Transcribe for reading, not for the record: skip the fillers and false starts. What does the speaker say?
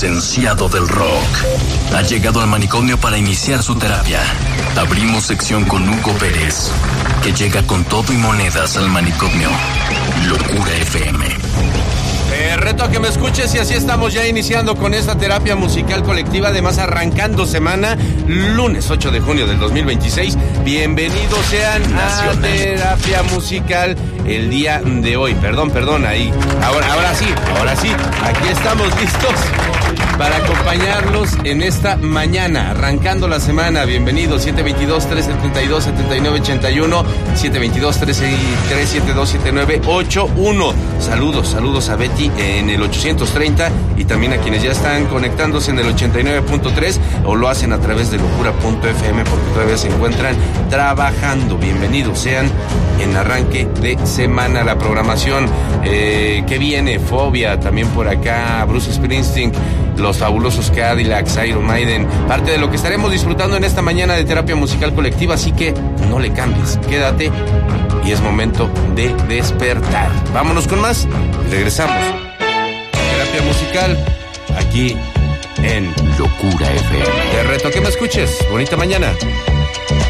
licenciado del rock. Ha llegado al manicomio para iniciar su terapia. Abrimos sección con Hugo Pérez, que llega con todo y monedas al manicomio. Locura FM. Reto a que me escuches y así estamos ya iniciando con esta terapia musical colectiva, además arrancando semana, lunes 8 de junio del 2026. Bienvenidos sean a terapia musical el día de hoy. Perdón, ahí. Ahora sí, aquí estamos listos para acompañarlos en esta mañana, arrancando la semana. Bienvenidos, 722-372-7981, 722-372-7981. Saludos a Betty en el 830 y también a quienes ya están conectándose en el 89.3 o lo hacen a través de locura.fm porque todavía se encuentran trabajando. Bienvenidos sean en arranque de semana. La programación que viene, Fobia, también por acá, Bruce Springsteen, los fabulosos Cadillacs, Iron Maiden, parte de lo que estaremos disfrutando en esta mañana de terapia musical colectiva, así que no le cambies, quédate y es momento de despertar. Vámonos con más y regresamos. Terapia musical aquí en Locura FM. Te reto a que me escuches. Bonita mañana.